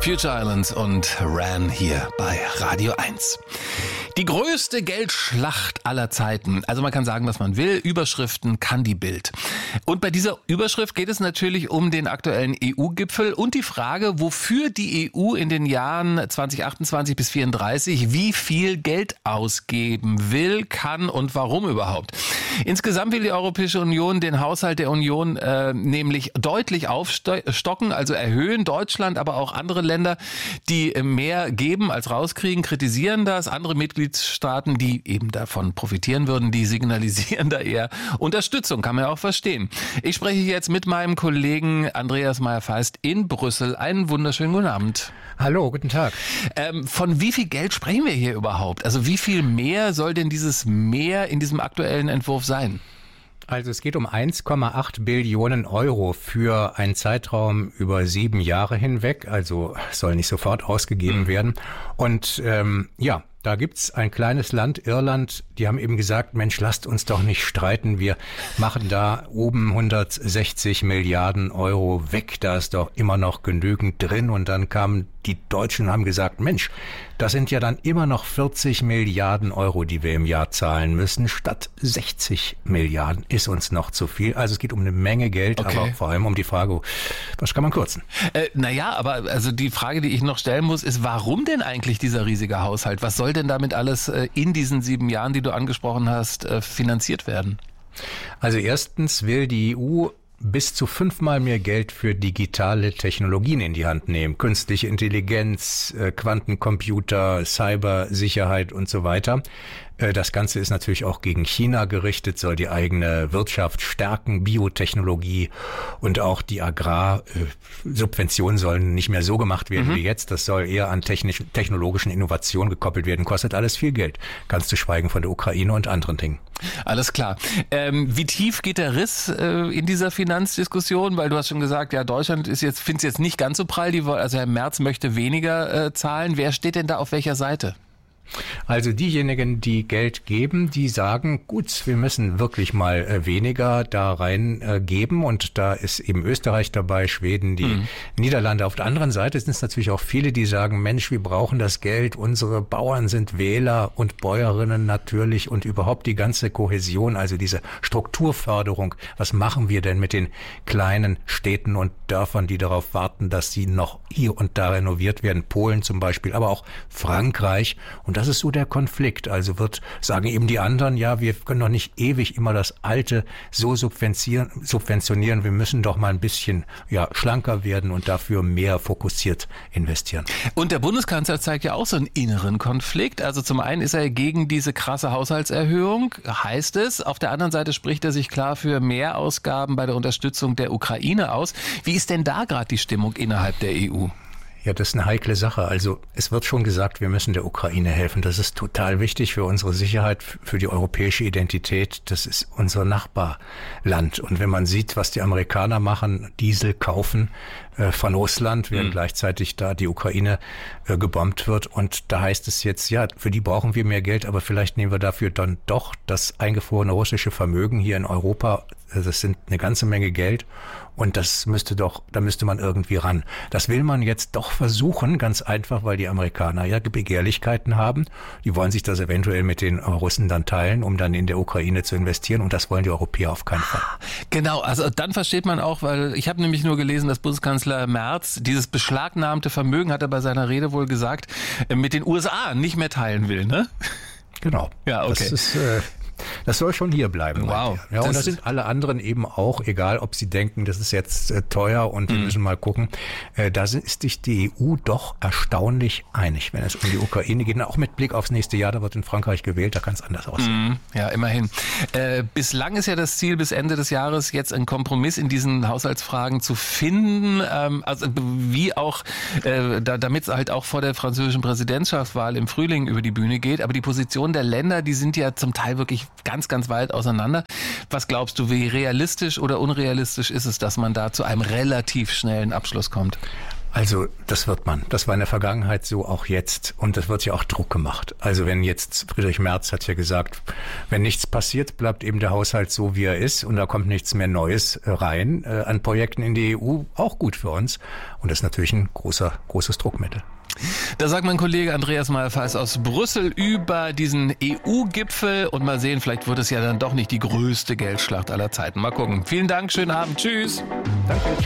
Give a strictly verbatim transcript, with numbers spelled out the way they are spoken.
Future Islands und Ran hier bei Radio eins. Die größte Geldschlacht aller Zeiten. Also man kann sagen, was man will. Überschriften kann die Bild. Und bei dieser Überschrift geht es natürlich um den aktuellen E U-Gipfel und die Frage, wofür die E U in den Jahren zwanzig achtundzwanzig bis vierunddreißig wie viel Geld ausgeben will, kann und warum überhaupt. Insgesamt will die Europäische Union den Haushalt der Union äh, nämlich deutlich aufstocken, also erhöhen. Deutschland, aber auch andere Länder, die mehr geben als rauskriegen, kritisieren das. Andere Mitgliedstaaten, die eben davon profitieren würden, die signalisieren da eher Unterstützung, kann man ja auch verstehen. Ich spreche jetzt mit meinem Kollegen Andreas Meyer-Feist in Brüssel. Einen wunderschönen guten Abend. Hallo, guten Tag. Ähm, von wie viel Geld sprechen wir hier überhaupt? Also wie viel mehr soll denn dieses Mehr in diesem aktuellen Entwurf sein? Also es geht um eins Komma acht Billionen Euro für einen Zeitraum über sieben Jahre hinweg. Also soll nicht sofort ausgegeben mhm. werden. Und ähm, ja, da gibt's ein kleines Land, Irland, die haben eben gesagt, Mensch, lasst uns doch nicht streiten. Wir machen da oben hundertsechzig Milliarden Euro weg. Da ist doch immer noch genügend drin. Und dann kamen die Deutschen und haben gesagt, Mensch, das sind ja dann immer noch vierzig Milliarden Euro, die wir im Jahr zahlen müssen. Statt sechzig Milliarden ist uns noch zu viel. Also es geht um eine Menge Geld, okay. aber vor allem um die Frage, was kann man kürzen? Äh, naja, aber also die Frage, die ich noch stellen muss, ist, warum denn eigentlich dieser riesige Haushalt? Was soll denn damit alles äh, in diesen sieben Jahren, die du angesprochen hast, äh, finanziert werden? Also erstens will die E U bis zu fünfmal mehr Geld für digitale Technologien in die Hand nehmen. Künstliche Intelligenz, Quantencomputer, Cybersicherheit und so weiter. Das Ganze ist natürlich auch gegen China gerichtet, soll die eigene Wirtschaft stärken, Biotechnologie und auch die Agrarsubventionen sollen nicht mehr so gemacht werden mhm. wie jetzt. Das soll eher an technisch, technologischen Innovationen gekoppelt werden. Kostet alles viel Geld. Ganz zu schweigen von der Ukraine und anderen Dingen. Alles klar. Ähm, wie tief geht der Riss äh, in dieser Finanzdiskussion? Weil du hast schon gesagt, ja, Deutschland ist jetzt, findet es jetzt nicht ganz so prall. Die, also Herr Merz möchte weniger äh, zahlen. Wer steht denn da auf welcher Seite? Also diejenigen, die Geld geben, die sagen, gut, wir müssen wirklich mal äh, weniger da rein äh, geben und da ist eben Österreich dabei, Schweden, die mhm. Niederlande. Auf der anderen Seite sind es natürlich auch viele, die sagen, Mensch, wir brauchen das Geld, unsere Bauern sind Wähler und Bäuerinnen natürlich und überhaupt die ganze Kohäsion, also diese Strukturförderung. Was machen wir denn mit den kleinen Städten und Dörfern, die darauf warten, dass sie noch hier und da renoviert werden? Polen zum Beispiel, aber auch Frankreich. Und das ist so der Konflikt. Also wird, sagen eben die anderen, ja, wir können doch nicht ewig immer das Alte so subventionieren, subventionieren. Wir müssen doch mal ein bisschen ja, schlanker werden und dafür mehr fokussiert investieren. Und der Bundeskanzler zeigt ja auch so einen inneren Konflikt. Also zum einen ist er gegen diese krasse Haushaltserhöhung, heißt es. Auf der anderen Seite spricht er sich klar für mehr Ausgaben bei der Unterstützung der Ukraine aus. Wie ist denn da gerade die Stimmung innerhalb der E U? Ja, das ist eine heikle Sache. Also es wird schon gesagt, wir müssen der Ukraine helfen. Das ist total wichtig für unsere Sicherheit, für die europäische Identität. Das ist unser Nachbarland. Und wenn man sieht, was die Amerikaner machen, Diesel kaufen äh, von Russland, während mhm. gleichzeitig da die Ukraine äh, gebombt wird. Und da heißt es jetzt, ja, für die brauchen wir mehr Geld, aber vielleicht nehmen wir dafür dann doch das eingefrorene russische Vermögen hier in Europa. Das sind eine ganze Menge Geld und das müsste doch, da müsste man irgendwie ran. Das will man jetzt doch versuchen, ganz einfach, weil die Amerikaner ja Begehrlichkeiten haben. Die wollen sich das eventuell mit den Russen dann teilen, um dann in der Ukraine zu investieren und das wollen die Europäer auf keinen Fall. Genau, also dann versteht man auch, weil ich habe nämlich nur gelesen, dass Bundeskanzler Merz dieses beschlagnahmte Vermögen, hat er bei seiner Rede wohl gesagt, mit den U S A nicht mehr teilen will, ne? Genau. Ja, okay. Das ist... Äh, Das soll schon hier bleiben. Wow. Ja, und da sind alle anderen eben auch, egal ob sie denken, das ist jetzt äh, teuer und wir mm. müssen mal gucken. Äh, da ist sich die E U doch erstaunlich einig, wenn es um die Ukraine geht. Und auch mit Blick aufs nächste Jahr, da wird in Frankreich gewählt, da kann es anders aussehen. Mm. Ja, immerhin. Äh, bislang ist ja das Ziel, bis Ende des Jahres jetzt einen Kompromiss in diesen Haushaltsfragen zu finden. Ähm, also wie auch, äh, da, damit es halt auch vor der französischen Präsidentschaftswahl im Frühling über die Bühne geht. Aber die Positionen der Länder, die sind ja zum Teil wirklich ganz, ganz weit auseinander. Was glaubst du, wie realistisch oder unrealistisch ist es, dass man da zu einem relativ schnellen Abschluss kommt? Also das wird man. Das war in der Vergangenheit so, auch jetzt. Und es wird ja auch Druck gemacht. Also wenn jetzt, Friedrich Merz hat ja gesagt, wenn nichts passiert, bleibt eben der Haushalt so, wie er ist. Und da kommt nichts mehr Neues rein äh, an Projekten in die E U. Auch gut für uns. Und das ist natürlich ein großer, großes Druckmittel. Da sagt mein Kollege Andreas Malpfeis aus Brüssel über diesen E U-Gipfel. Und mal sehen, vielleicht wird es ja dann doch nicht die größte Geldschlacht aller Zeiten. Mal gucken. Vielen Dank, schönen Abend. Tschüss. Danke.